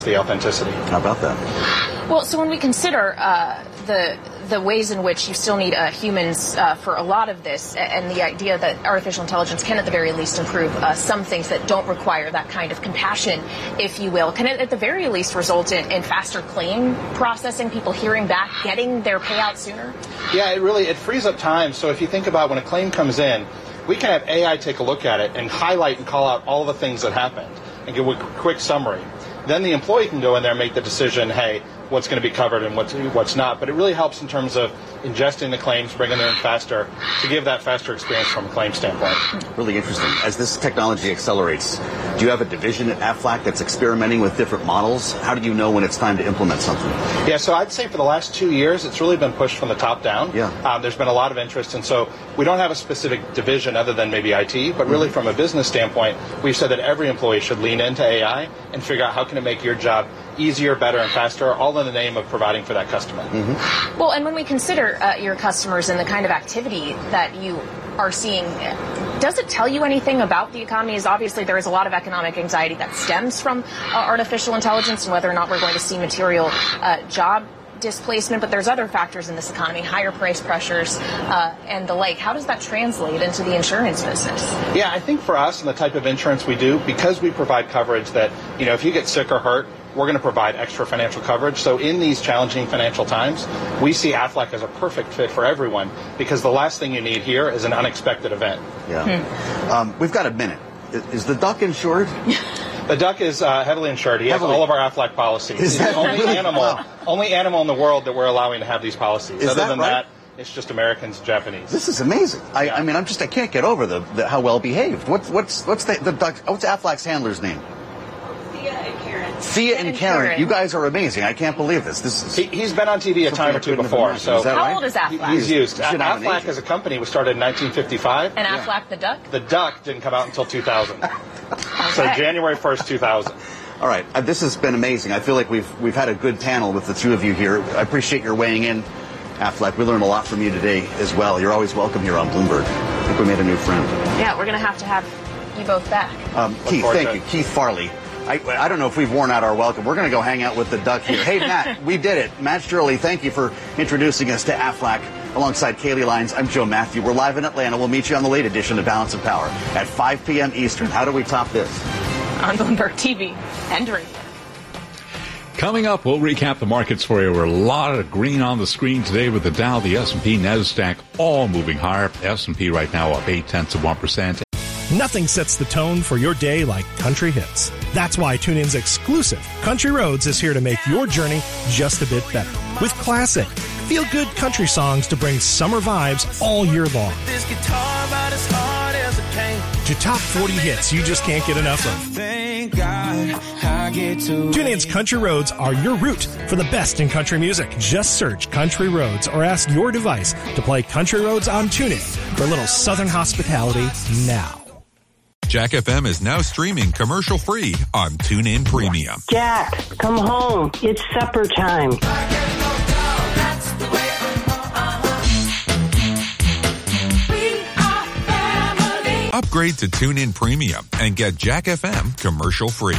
the authenticity. How about that? Well, so when we consider the ways in which you still need humans for a lot of this, and the idea that artificial intelligence can at the very least improve some things that don't require that kind of compassion, if you will, can it at the very least result in faster claim processing, people hearing back, getting their payout sooner? Yeah, it frees up time. So if you think about when a claim comes in, we can have AI take a look at it and highlight and call out all the things that happened and give a quick summary. Then the employee can go in there and make the decision, hey, what's going to be covered and what's not. But it really helps in terms of ingesting the claims, bringing them in faster, to give that faster experience from a claim standpoint. Really interesting. As this technology accelerates, do you have a division at Aflac that's experimenting with different models? How do you know when it's time to implement something? Yeah, so I'd say for the last 2 years, it's really been pushed from the top down. Yeah. There's been a lot of interest, and so we don't have a specific division other than maybe IT, but really from a business standpoint, we've said that every employee should lean into AI and figure out how can it make your job easier, better, and faster, all in the name of providing for that customer. Mm-hmm. Well, and when we consider your customers and the kind of activity that you are seeing, does it tell you anything about the economy? As obviously there is a lot of economic anxiety that stems from artificial intelligence and whether or not we're going to see material job displacement, but there's other factors in this economy, higher price pressures and the like. How does that translate into the insurance business? Yeah, I think for us and the type of insurance we do, because we provide coverage that, if you get sick or hurt, we're going to provide extra financial coverage. So in these challenging financial times, we see Aflac as a perfect fit for everyone, because the last thing you need here is an unexpected event. Yeah. We've got a minute. Is the duck insured? The duck is heavily insured. He has all of our Aflac policies. He's the only animal in the world that we're allowing to have these policies. Other than that, it's just Americans and Japanese. This is amazing. I mean, I can't get over the how well behaved. What's the duck? What's Aflac's handler's name? Thea and Karen. You guys are amazing. I can't believe this. He's been on TV a time or two before. So is that how right? old is Aflac? He's used. Aflac as a company was started in 1955. And Aflac the duck? The duck didn't come out until 2000. So January 1st, 2000. All right. This has been amazing. I feel like we've had a good panel with the two of you here. I appreciate your weighing in, Aflac. We learned a lot from you today as well. You're always welcome here on Bloomberg. I think we made a new friend. Yeah, we're going to have you both back. Keith, thank you. Keith Farley. I don't know if we've worn out our welcome. We're going to go hang out with the duck here. Hey, Matt, we did it. Matt Shirley, thank you for introducing us to Aflac. Alongside Kaylee Lyons, I'm Joe Matthew. We're live in Atlanta. We'll meet you on the late edition of Balance of Power at 5 p.m. Eastern. How do we top this? On Bloomberg TV and radio. Coming up, we'll recap the markets for you. We're a lot of green on the screen today with the Dow, the S&P, NASDAQ, all moving higher. S&P right now up 0.8%. Nothing sets the tone for your day like country hits. That's why TuneIn's exclusive Country Roads is here to make your journey just a bit better. With classic, feel-good country songs to bring summer vibes all year long. To top 40 hits you just can't get enough of. TuneIn's Country Roads are your route for the best in country music. Just search Country Roads or ask your device to play Country Roads on TuneIn for a little southern hospitality now. Jack FM is now streaming commercial-free on TuneIn Premium. Jack, come home. It's supper time. Upgrade to TuneIn Premium and get Jack FM commercial-free.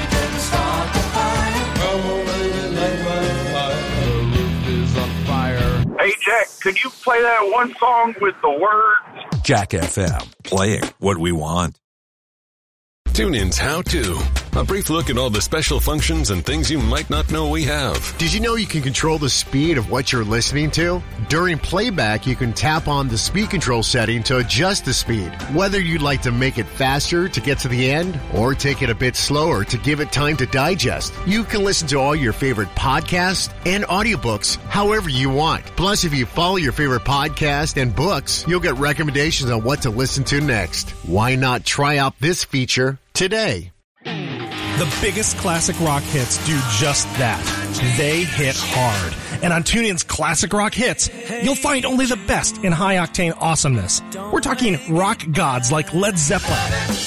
Hey, Jack, could you play that one song with the words? Jack FM, playing what we want. TuneIn's How To. A brief look at all the special functions and things you might not know we have. Did you know you can control the speed of what you're listening to? During playback, you can tap on the speed control setting to adjust the speed. Whether you'd like to make it faster to get to the end or take it a bit slower to give it time to digest, you can listen to all your favorite podcasts and audiobooks however you want. Plus, if you follow your favorite podcast and books, you'll get recommendations on what to listen to next. Why not try out this feature today? The biggest classic rock hits do just that. They hit hard. And on TuneIn's Classic Rock Hits, you'll find only the best in high-octane awesomeness. We're talking rock gods like Led Zeppelin,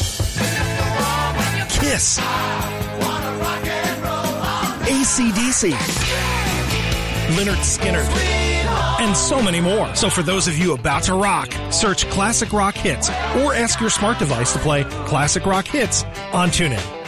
Kiss, AC/DC, Lynyrd Skynyrd, and so many more. So for those of you about to rock, search Classic Rock Hits or ask your smart device to play Classic Rock Hits on TuneIn.